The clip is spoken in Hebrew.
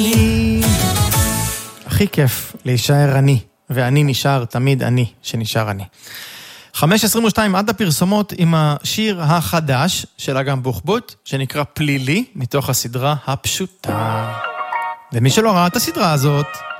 לי. הכי כיף להישאר אני, ואני נשאר תמיד אני, שנשאר אני. 5:22 עד הפרסומות עם השיר החדש של אגם בוחבוט, שנקרא פלילי, מתוך הסדרה הפשוטה. ומי שלא ראה את הסדרה הזאת,